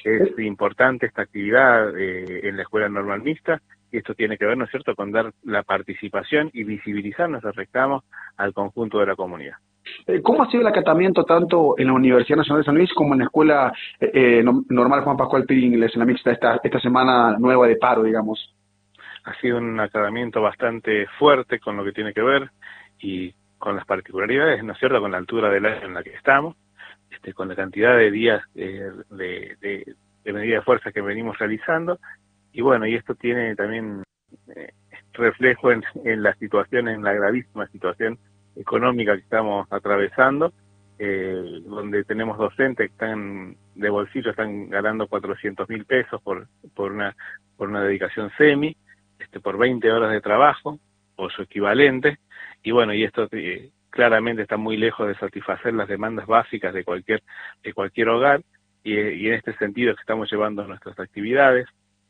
Es importante esta actividad en la escuela normal mixta, y esto tiene que ver, ¿no es cierto?, con dar la participación y visibilizar nuestros reclamos al conjunto de la comunidad. ¿Cómo ha sido el acatamiento tanto en la Universidad Nacional de San Luis como en la escuela normal Juan Pascual Pringles, en la mixta, esta semana nueva de paro, digamos? Ha sido un acatamiento bastante fuerte con lo que tiene que ver y con las particularidades, ¿no es cierto?, con la altura del año en la que estamos, con la cantidad de días de medida de fuerza que venimos realizando, y bueno, y esto tiene también reflejo en la situación, en la gravísima situación económica que estamos atravesando, donde tenemos docentes que están de bolsillo, están ganando 400.000 pesos por una dedicación semi, por 20 horas de trabajo, o su equivalente, y bueno, y esto claramente está muy lejos de satisfacer las demandas básicas de cualquier hogar, y en este sentido es que estamos llevando nuestras actividades,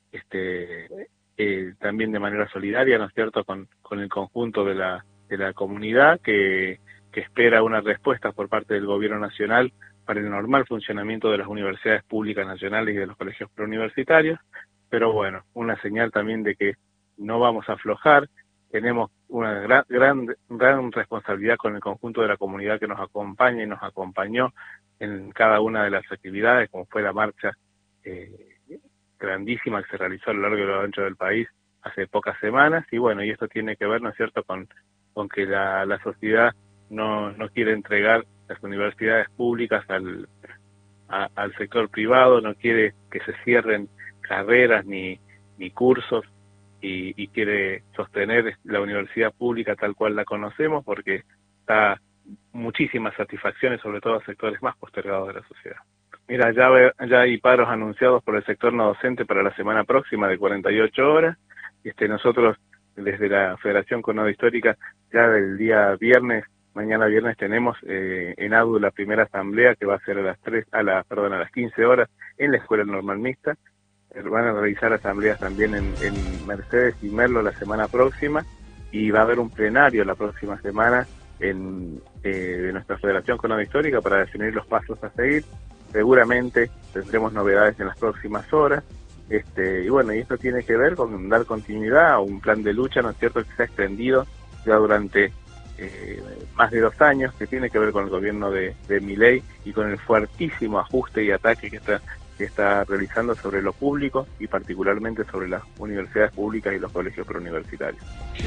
también de manera solidaria, ¿no es cierto?, con el conjunto de la comunidad que espera una respuesta por parte del gobierno nacional para el normal funcionamiento de las universidades públicas nacionales y de los colegios preuniversitarios, pero bueno, una señal también de que no vamos a aflojar. Tenemos una gran responsabilidad con el conjunto de la comunidad que nos acompaña y nos acompañó en cada una de las actividades, como fue la marcha grandísima que se realizó a lo largo y a lo ancho del país hace pocas semanas, y bueno, y esto tiene que ver, ¿no es cierto?, con que la sociedad no quiere entregar las universidades públicas al sector privado, no quiere que se cierren carreras ni cursos, y quiere sostener la universidad pública tal cual la conocemos, porque da muchísimas satisfacciones, sobre todo a sectores más postergados de la sociedad. Mira, ya hay paros anunciados por el sector no docente para la semana próxima de 48 horas. Nosotros, desde la Federación Conado Histórica, ya del día viernes, mañana viernes, tenemos en ADU la primera asamblea, que va a ser a las 15 horas en la Escuela Normal Mixta. Van a realizar asambleas también en Mercedes y Merlo la semana próxima, y va a haber un plenario la próxima semana de nuestra Federación Conado Histórica para definir los pasos a seguir. Seguramente tendremos novedades en las próximas horas, y bueno, y esto tiene que ver con dar continuidad a un plan de lucha, ¿no es cierto?, que se ha extendido ya durante más de 2 años, que tiene que ver con el gobierno de Milei y con el fuertísimo ajuste y ataque que está realizando sobre lo público y particularmente sobre las universidades públicas y los colegios preuniversitarios.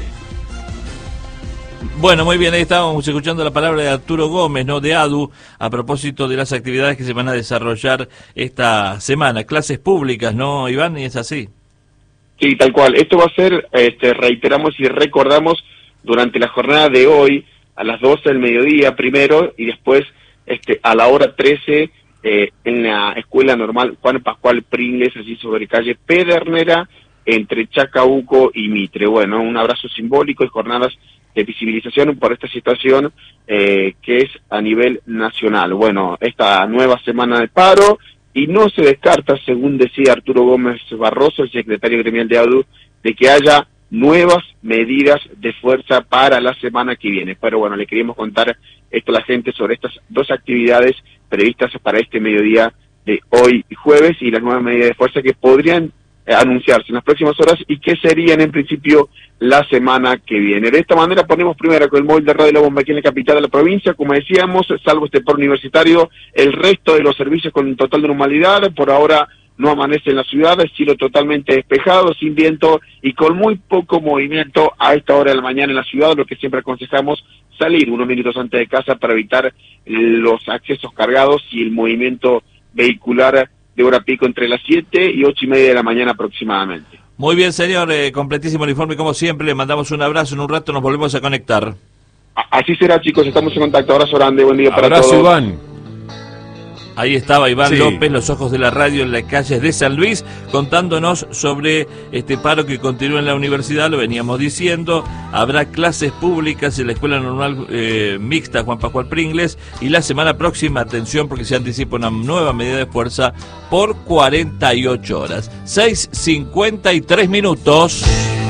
Bueno, muy bien, ahí estábamos escuchando la palabra de Arturo Gómez, ¿no?, de ADU, a propósito de las actividades que se van a desarrollar esta semana, clases públicas, ¿no, Iván? Y es así. Sí, tal cual. Esto va a ser, reiteramos y recordamos, durante la jornada de hoy, a las 12 del mediodía primero, y después a la hora 13, en la Escuela Normal Juan Pascual Pringles, allí sobre calle Pedernera, entre Chacabuco y Mitre. Bueno, un abrazo simbólico y jornadas de visibilización por esta situación que es a nivel nacional. Bueno, esta nueva semana de paro, y no se descarta, según decía Arturo Gómez Barroso, el secretario gremial de ADU, de que haya nuevas medidas de fuerza para la semana que viene. Pero bueno, le queríamos contar esto a la gente sobre estas 2 actividades previstas para este mediodía de hoy jueves, y las nuevas medidas de fuerza que podrían anunciarse en las próximas horas y que serían en principio la semana que viene. De esta manera ponemos primero con el móvil de Radio La Bomba aquí en la capital de la provincia, como decíamos, salvo este paro universitario, el resto de los servicios con total normalidad. Por ahora no amanece en la ciudad, cielo totalmente despejado, sin viento y con muy poco movimiento a esta hora de la mañana en la ciudad, lo que siempre aconsejamos salir unos minutos antes de casa para evitar los accesos cargados y el movimiento vehicular de hora pico entre las 7 y 8:30 de la mañana aproximadamente. Muy bien, señor, completísimo el informe como siempre, le mandamos un abrazo, en un rato nos volvemos a conectar. Así será, chicos, estamos en contacto. Abrazo grande, buen día para todos. Abrazo, Iván. Ahí estaba Iván Sí. López, los ojos de la radio en las calles de San Luis, contándonos sobre este paro que continúa en la universidad. Lo veníamos diciendo, habrá clases públicas en la Escuela Normal Mixta Juan Pascual Pringles, y la semana próxima, atención, porque se anticipa una nueva medida de fuerza por 48 horas. 6:53 minutos.